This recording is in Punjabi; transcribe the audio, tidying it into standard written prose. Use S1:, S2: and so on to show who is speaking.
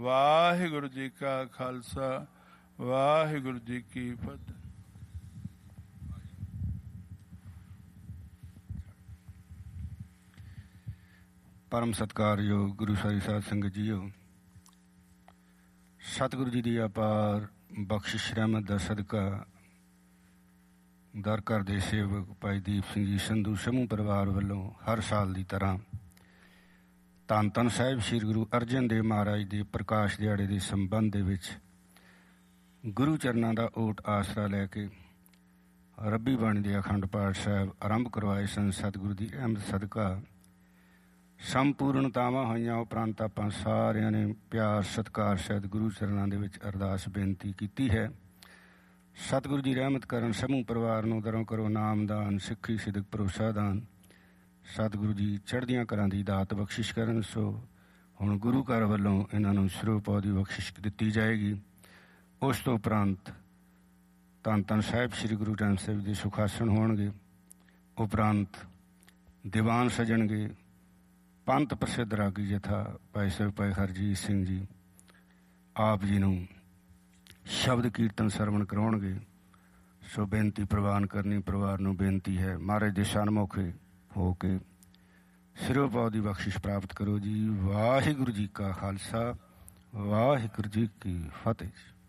S1: ਵਾਹਿਗੁਰੂ ਜੀ ਕਾ ਖਾਲਸਾ ਵਾਹਿਗੁਰੂ ਜੀ ਕੀ ਫਤਿਹ।
S2: ਪਰਮ ਸਤਿਕਾਰਯੋਗ ਗੁਰੂ ਸਾਹਿਬ ਸਾਧ ਸੰਗਤ ਜੀਓ, ਸਤਿਗੁਰੂ ਜੀ ਦੀ ਅਪਾਰ ਬਖਸ਼ਿਸ਼ ਰਹਿਮਤ ਦਾ ਸਦਕਾ ਦਰ ਘਰ ਦੇ ਸੇਵਕ ਭਾਈ ਦੀਪ ਸਿੰਘ ਜੀ ਸੰਧੂ ਸਮੂਹ ਪਰਿਵਾਰ ਵੱਲੋਂ ਹਰ ਸਾਲ ਦੀ ਤਰ੍ਹਾਂ ਧੰਨ ਧੰਨ ਸਾਹਿਬ ਸ੍ਰੀ ਗੁਰੂ ਅਰਜਨ ਦੇਵ ਮਹਾਰਾਜ ਦੇ ਪ੍ਰਕਾਸ਼ ਦਿਹਾੜੇ ਦੇ ਸੰਬੰਧ ਦੇ ਵਿੱਚ ਗੁਰੂ ਚਰਨਾਂ ਦਾ ਓਟ ਆਸਰਾ ਲੈ ਕੇ ਰੱਬੀ ਬਾਣੀ ਦੇ ਅਖੰਡ ਪਾਠ ਸਾਹਿਬ ਆਰੰਭ ਕਰਵਾਏ ਸਨ। ਸਤਿਗੁਰੂ ਦੀ ਰਹਿਮਤ ਸਦਕਾ ਸੰਪੂਰਨਤਾਵਾਂ ਹੋਈਆਂ ਉਪਰੰਤ ਆਪਾਂ ਸਾਰਿਆਂ ਨੇ ਪਿਆਰ ਸਤਿਕਾਰ ਸਹਿਤ ਗੁਰੂ ਚਰਨਾਂ ਦੇ ਵਿੱਚ ਅਰਦਾਸ ਬੇਨਤੀ ਕੀਤੀ ਹੈ। ਸਤਿਗੁਰੂ ਜੀ ਰਹਿਮਤ ਕਰਨ ਸਮੂਹ ਪਰਿਵਾਰ ਨੂੰ ਦਰੋਂ ਕਰੋ ਨਾਮਦਾਨ, ਸਿੱਖੀ ਸਿਦਕ ਭਰੋਸਾ ਦਾਨ। ਸਤਿਗੁਰੂ ਜੀ ਚੜ੍ਹਦੀਆਂ ਘਰਾਂ ਦੀ ਦਾਤ ਬਖਸ਼ਿਸ਼ ਕਰਨ। ਸੋ ਹੁਣ ਗੁਰੂ ਘਰ ਵੱਲੋਂ ਇਹਨਾਂ ਨੂੰ ਸਰੋਪਾਉ ਦੀ ਬਖਸ਼ਿਸ਼ ਦਿੱਤੀ ਜਾਏਗੀ। ਉਸ ਤੋਂ ਉਪਰੰਤ ਧੰਨ ਧੰਨ ਸਾਹਿਬ ਸ੍ਰੀ ਗੁਰੂ ਗ੍ਰੰਥ ਸਾਹਿਬ ਦੇ ਸੁਖਾਸਣ ਹੋਣਗੇ। ਉਪਰੰਤ ਦੀਵਾਨ ਸਜਣਗੇ। ਪੰਥ ਪ੍ਰਸਿੱਧ ਰਾਗੀ ਜਥਾ ਭਾਈ ਸਾਹਿਬ ਭਾਈ ਹਰਜੀਤ ਸਿੰਘ ਜੀ ਆਪ ਜੀ ਨੂੰ ਸ਼ਬਦ ਕੀਰਤਨ ਸਰਵਣ ਕਰਾਉਣਗੇ। ਸੋ ਬੇਨਤੀ ਪ੍ਰਵਾਨ ਕਰਨੀ ਪਰਿਵਾਰ ਨੂੰ ਬੇਨਤੀ ਹੈ, ਮਹਾਰਾਜ ਦੇ ਸਨਮੁਖੇ ਹੋ ਕੇ ਸਿਰੋਪਾਉ ਦੀ ਬਖਸ਼ਿਸ਼ ਪ੍ਰਾਪਤ ਕਰੋ ਜੀ। ਵਾਹਿਗੁਰੂ ਜੀ ਕਾ ਖਾਲਸਾ ਵਾਹਿਗੁਰੂ ਜੀ ਕੀ ਫਤਿਹ।